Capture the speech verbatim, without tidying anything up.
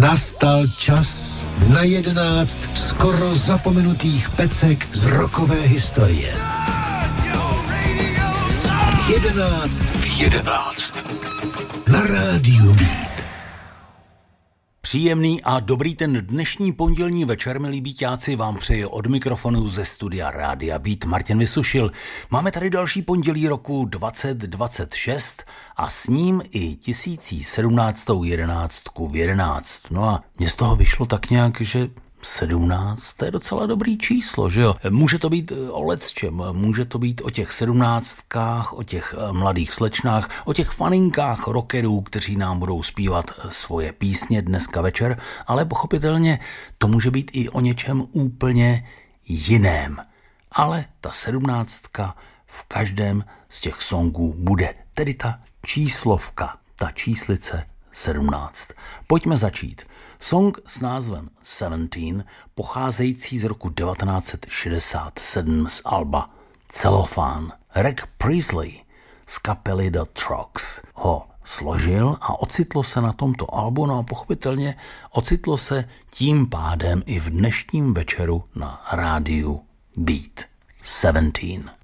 Nastal čas na jedenáct skoro zapomenutých pecek z rockové historie. Jedenáct v jedenáct. Na rádiu Beat. Příjemný a dobrý ten dnešní pondělní večer, milí Beatáci, vám přeje od mikrofonu ze studia Rádia Beat Martin Vysušil. Máme tady další pondělí roku dvacet dvacet šest a s ním i tisíc sedmnáctou jedenáctku v jedenáct. No a mně z toho vyšlo tak nějak, že sedmnáct, to je docela dobrý číslo, že jo? Může to být o lecčem, může to být o těch sedmnáctkách, o těch mladých slečnách, o těch faninkách rockerů, kteří nám budou zpívat svoje písně dneska večer, ale pochopitelně to může být i o něčem úplně jiném. Ale ta sedmnáctka v každém z těch songů bude, tedy ta číslovka, ta číslice sedmnáct. Pojďme začít. Song s názvem sedmnáct, pocházející z roku devatenáct set šedesát sedm z alba Cellophane. Reg Priestley z kapely The Trucks ho složil a ocitlo se na tomto albu, no a pochopitelně ocitlo se tím pádem i v dnešním večeru na rádiu Beat. sedmnáct.